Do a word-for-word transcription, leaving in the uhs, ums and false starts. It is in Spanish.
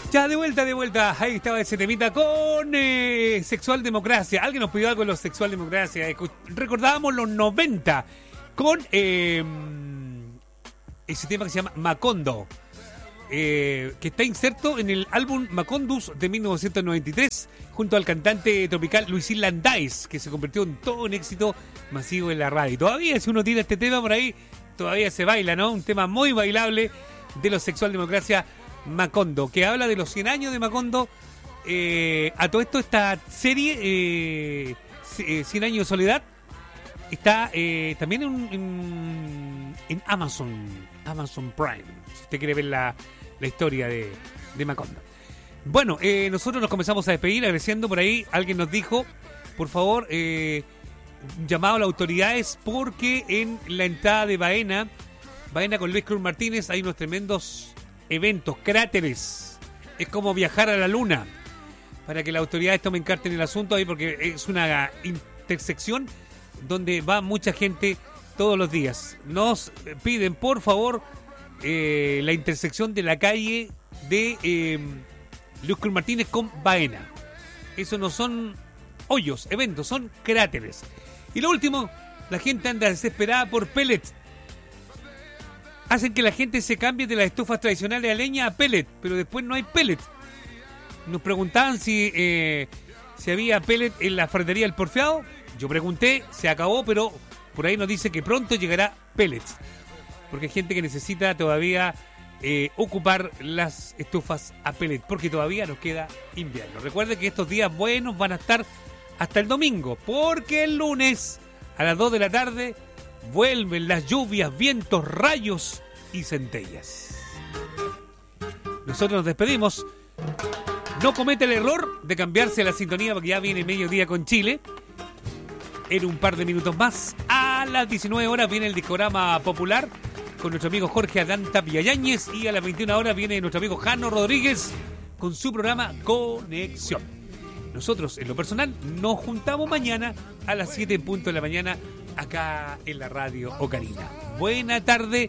Ya, de vuelta, de vuelta. Ahí estaba ese temita con eh, Sexual Democracia. Alguien nos pidió algo de los Sexual Democracia. Recordábamos los noventa con eh, ese tema que se llama Macondo, eh, que está inserto en el álbum Macondus de mil novecientos noventa y tres, junto al cantante tropical Luisín Landais, que se convirtió en todo un éxito masivo en la radio. Todavía, si uno tira este tema por ahí, todavía se baila, ¿no? Un tema muy bailable de los Sexual Democracia, Macondo, que habla de los cien años de Macondo. Eh, a todo esto, esta serie, eh, cien años de soledad, está eh, también en, en, en Amazon, Amazon Prime, si usted quiere ver la, la historia de, de Macondo. Bueno, eh, nosotros nos comenzamos a despedir agradeciendo por ahí. Alguien nos dijo, por favor, eh, llamado a las autoridades, porque en la entrada de Baena, Baena con Luis Cruz Martínez, hay unos tremendos eventos, cráteres. Es como viajar a la luna, para que las autoridades tomen carta en el asunto ahí, porque es una intersección donde va mucha gente todos los días. Nos piden, por favor, eh, la intersección de la calle de eh, Luis Cruz Martínez con Baena. Eso no son hoyos, eventos, son cráteres. Y lo último, la gente anda desesperada por pellets. Hacen que la gente se cambie de las estufas tradicionales a leña a pellet, pero después no hay pellet. Nos preguntaban si, eh, si había pellet en la ferretería del Porfiado. Yo pregunté, se acabó, pero por ahí nos dice que pronto llegará pellets, porque hay gente que necesita todavía eh, ocupar las estufas a pellet, porque todavía nos queda invierno. Recuerde que estos días buenos van a estar hasta el domingo, porque el lunes a las dos de la tarde vuelven las lluvias, vientos, rayos y centellas. Nosotros nos despedimos. No cometa el error de cambiarse la sintonía, porque ya viene Mediodía con Chile. En un par de minutos más, a las diecinueve horas, viene el discograma popular con nuestro amigo Jorge Adán Tapia Yáñez, y a las veintiuna horas viene nuestro amigo Jano Rodríguez con su programa Conexión. Nosotros, en lo personal, nos juntamos mañana a las siete en punto de la mañana acá en la radio Ocarina. Buena tarde